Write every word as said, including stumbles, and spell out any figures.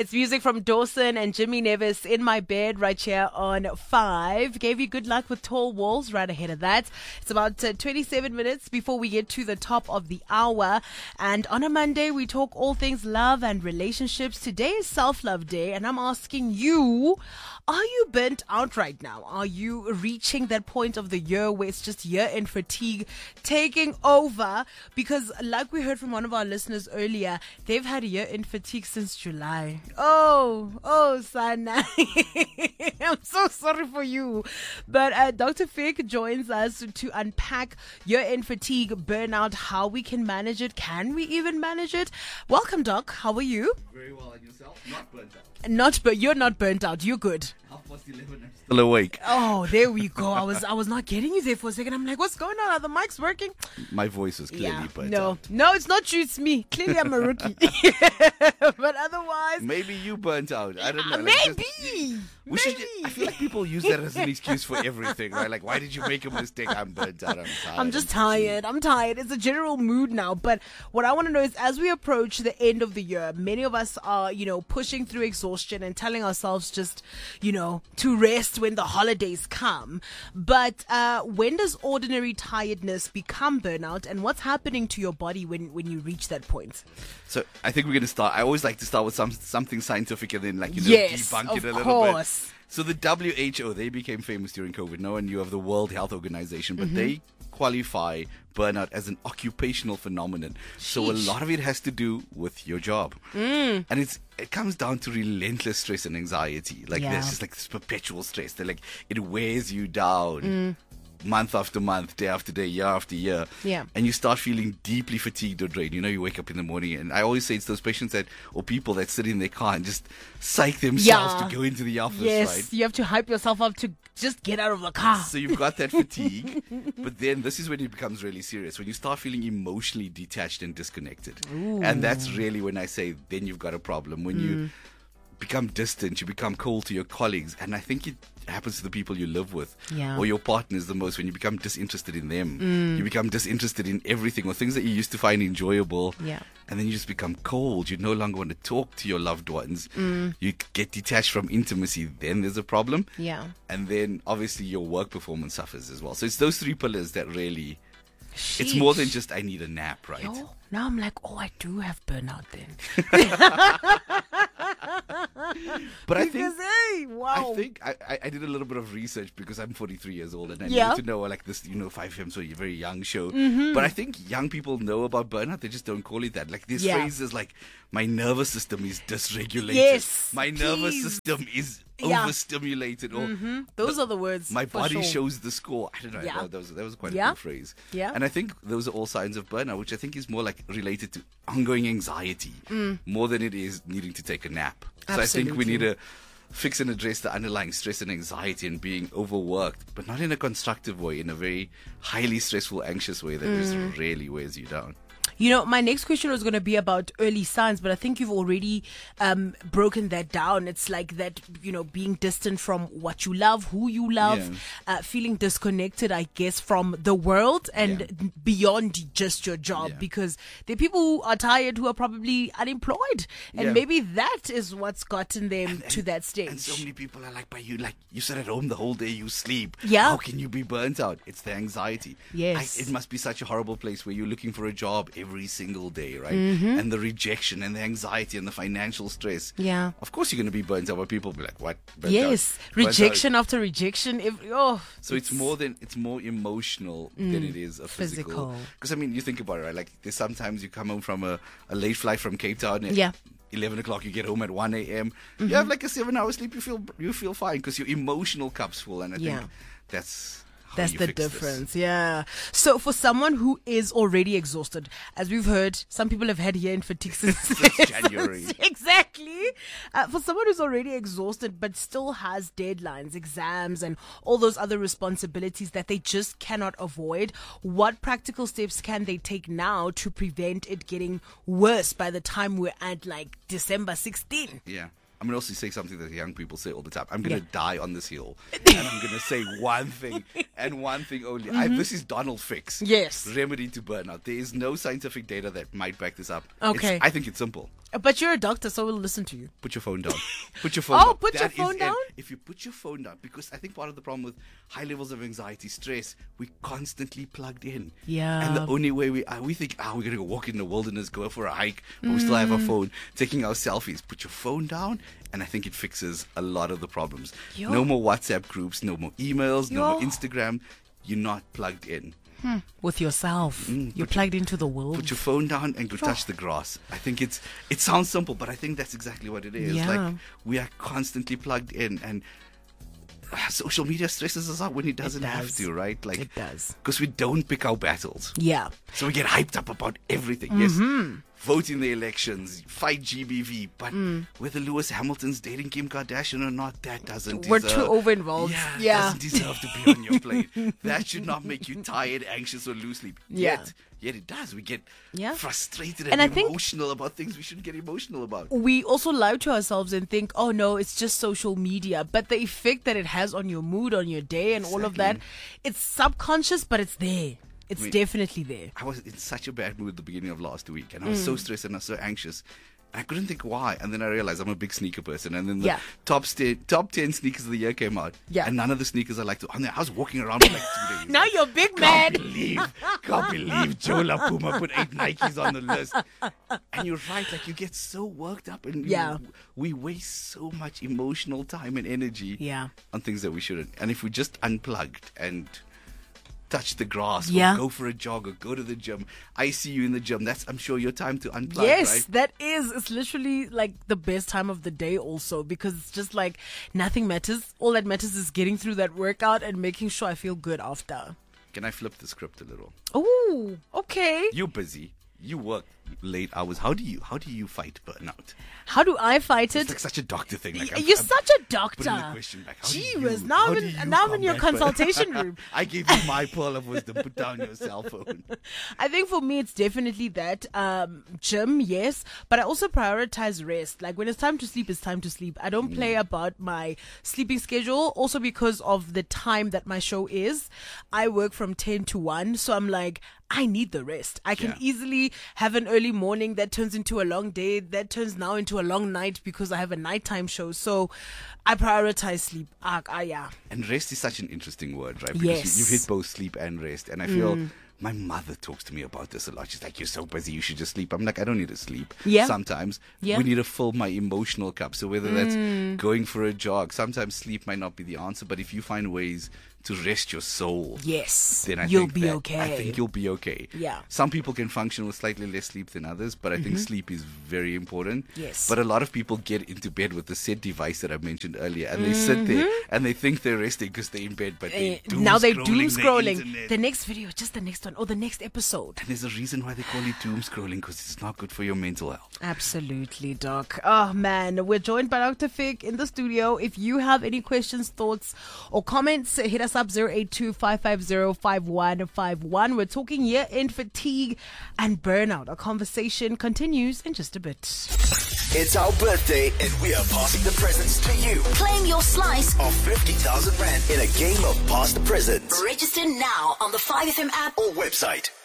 It's music from Dawson and Jimmy Nevis, In My Bed, right here on five. Gave you good luck with Tall Walls right ahead of that. It's about uh, twenty-seven minutes before we get to the top of the hour. And on a Monday, we talk all things love and relationships. Today is Self-Love Day, and I'm asking you, are you burnt out right now? Are you reaching that point of the year where it's just year-end fatigue taking over? Because like we heard from one of our listeners earlier, they've had year-end fatigue since July. Oh, oh, Sana. I'm so sorry for you. But uh, Doctor Fick joins us to unpack year-end fatigue, burnout, how we can manage it. Can we even manage it? Welcome, Doc. How are you? Very well, and yourself? Not burnt out. Not, but you're not burnt out. You're good. Half past eleven, I'm still awake. Oh, there we go. I was I was not getting you there for a second. I'm like, what's going on? Are the mics working? My voice was clearly Yeah. burnt No, out. no, it's not you. It's me. Clearly, I'm a rookie. But otherwise, Maybe you burnt out. I don't know. uh, Like, just- maybe. we should, maybe. I feel like people use that as an excuse for everything, right? Like, why did you make a mistake? I'm burnt out. I'm tired. I'm just tired. I'm tired. It's a general mood now. But what I want to know is, as we approach the end of the year, many of us are, you know, pushing through exhaustion and telling ourselves just, you know, to rest when the holidays come. But uh, when does ordinary tiredness become burnout, and what's happening to your body when, when you reach that point? So I think we're going to start. I always like to start with some something scientific and then, like, you know, Yes, debunk of it a little course. bit. So the W H O, they became famous during COVID. No one knew of the World Health Organization, but they qualify burnout as an occupational phenomenon. So a Sheesh. lot of it has to do with your job. And it's it comes down to relentless stress and anxiety. Like Yeah. there's just like this perpetual stress that, like, it wears you down. Month after month, day after day, year after year. Yeah. And you start feeling deeply fatigued or drained. You know, you wake up in the morning, and I always say it's those patients that, or people that sit in their car and just psych themselves Yeah. to go into the office, Yes, right? you have to hype yourself up to just get out of the car. So you've got that fatigue, but then this is when it becomes really serious, when you start feeling emotionally detached and disconnected. And that's really when I say then you've got a problem. When you become distant, you become cold to your colleagues, and I think it happens to the people you live with, Yeah. or your partners the most. When you become disinterested in them, you become disinterested in everything, or things that you used to find enjoyable, Yeah. and then you just become cold. You no longer want to talk to your loved ones. You get detached from intimacy. Then there's a problem. Yeah. And then obviously your work performance suffers as well. So it's those three pillars that really, it's Sheesh. more than just I need a nap, right? Yo, now I'm like, oh, I do have burnout then. But I Because, think hey, wow. I think I, I- I did a little bit of research because I'm forty-three years old and I Yeah. needed to know, like, this, you know, five P M, so a very young show. Mm-hmm. But I think young people know about burnout. They just don't call it that. Like, these Yeah. phrases like, my nervous system is dysregulated. Yes, My nervous please. system is Yeah. overstimulated. Or Those are the words. my for body sure. shows the score. I don't know. Yeah. That was, that was quite Yeah. a good phrase. Yeah. And I think those are all signs of burnout, which I think is more like related to ongoing anxiety more than it is needing to take a nap. So I think we Mm. Absolutely. need to fix and address the underlying stress and anxiety and being overworked, but not in a constructive way, in a very highly stressful, anxious way that just Mm. really wears you down. You know, my next question was going to be about early signs, but I think you've already um, broken that down. It's like that, you know, being distant from what you love, who you love, Yeah. uh, feeling disconnected, I guess, from the world and Yeah. beyond just your job. Yeah. Because there are people who are tired who are probably unemployed. And Yeah. maybe that is what's gotten them to that stage. And so many people are like, but you like you sit at home the whole day, you sleep. Yeah. How can you be burnt out? It's the anxiety. Yes. I, it must be such a horrible place where you're looking for a job every single day, right? Mm-hmm. And the rejection and the anxiety and the financial stress. Yeah. Of course you're going to be burnt out, but people will be like, what? Burnt Yes, out? Burnt out. rejection after rejection. If, oh, So it's more than it's more emotional than it is a physical. Physical. Because I mean, you think about it, right? Like there's sometimes you come home from a, a late flight from Cape Town. At Yeah. eleven o'clock, you get home at one a m. You have like a seven-hour sleep. You feel you feel fine because your emotional cup's full, and I Yeah. think that's how That's you the fix this. difference, yeah. So for someone who is already exhausted, as we've heard, some people have had year-end fatigue since, Since January. exactly. Uh, for someone who's already exhausted but still has deadlines, exams, and all those other responsibilities that they just cannot avoid, what practical steps can they take now to prevent it getting worse by the time we're at like December sixteenth? Yeah. I'm going to also say something that young people say all the time. I'm going to Yeah. die on this hill. And I'm going to say one thing and one thing only. I, this is Donald Fix. Yes. Remedy to burnout. There is no scientific data that might back this up. Okay. It's, I think it's simple. But you're a doctor, so we'll listen to you. Put your phone down. Put your phone Oh, down. put your That phone is down? it. If you put your phone down, because I think part of the problem with high levels of anxiety, stress, we constantly plugged in. Yeah. And the only way we uh, we think, ah, oh, we're going to go walk in the wilderness, go for a hike, but we still have our Mm. phone, taking our selfies. Put your phone down, and I think it fixes a lot of the problems. Yo. No more WhatsApp groups, no more emails, no Yo. more Instagram. You're not plugged in. With yourself. You're plugged into the world. Put your phone down and go touch the grass. I think it's it sounds simple, but I think that's exactly what it is. Yeah. Like we are constantly plugged in, and uh, social media stresses us out when it doesn't have does. to, right? Like It does. because we don't pick our battles, Yeah. so we get hyped up about everything. Mm-hmm. Yes, vote in the elections, fight G B V, but Mm. whether Lewis Hamilton's dating Kim Kardashian or not, that doesn't. We're deserve, too over-involved. Yeah, Yeah. doesn't deserve to be on your plate. That should not make you tired, anxious, or lose sleep. Yeah. Yet, yet it does. We get Yeah. frustrated and, And I think- emotional about things we shouldn't get emotional about. We also lie to ourselves and think, oh no, it's just social media. But the effect that it has on your mood, on your day, and all of that, it's subconscious, but it's there. It's I mean- definitely there. I was in such a bad mood at the beginning of last week, and I was Mm. so stressed and I was so anxious. I couldn't think why, and then I realized I'm a big sneaker person. And then the Yeah. top st- top ten sneakers of the year came out, Yeah. and none of the sneakers I like to. I was walking around for like two days. Now you're big Can't man. believe, can't believe Joe LaPuma put eight Nikes on the list. And you're right, like you get so worked up, and you- Yeah. we waste so much emotional time and energy Yeah. on things that we shouldn't. And if we just unplugged and touch the grass, Yeah. or go for a jog, or go to the gym, I see you in the gym. That's, I'm sure, your time to unplug, Yes, right? that is. It's literally like the best time of the day also, because it's just like nothing matters. All that matters is getting through that workout and making sure I feel good after. Can I flip the script a little? Oh, okay. You're busy. You work late hours. How do you how do you fight burnout? How do I fight It's it? like such a doctor thing. Like Y- I'm- You're I'm such a putting doctor. the question back. How do Gee you- whiz, now how I'm do in, you now I'm in your combat burnout? consultation room. I gave you my pearl of wisdom. Put down your cell phone. I think for me, it's definitely that um, gym, yes, but I also prioritize rest. Like when it's time to sleep, it's time to sleep. I don't play about my sleeping schedule. Also because of the time that my show is, I work from ten to one, so I'm like, I need the rest. I can Yeah. easily have an early morning that turns into a long day, that turns now into a long night because I have a nighttime show. So I prioritize sleep. Ah, ah, yeah. And rest is such an interesting word, right? Because Yes. you, you've hit both sleep and rest. And I feel my mother talks to me about this a lot. She's like, you're so busy, you should just sleep. I'm like, I don't need to sleep. Yeah. Sometimes Yeah. we need to fill my emotional cup. So whether that's going for a jog, sometimes sleep might not be the answer. But if you find ways to rest your soul, Yes. then I You'll think be that- okay. I think you'll be okay. Yeah. Some people can function with slightly less sleep than others, but I think sleep is very important. Yes. But a lot of people get into bed with the set device that I mentioned earlier, and they sit there and they think they're resting because they're in bed, but they Eh, now they're doom the scrolling. internet. The next video, just the next one, or the next episode. And there's a reason why they call it doom scrolling, because it's not good for your mental health. Absolutely, Doc. Oh, man. We're joined by Doctor Fig in the studio. If you have any questions, thoughts, or comments, hit us up zero eight two, five five zero, five one five one. We're talking year-end fatigue and burnout. Our conversation continues in just a bit. It's our birthday and we are passing the presents to you. Claim your slice. Of fifty thousand rand in a game of Pass the Presents. Register now on the five F M app Or website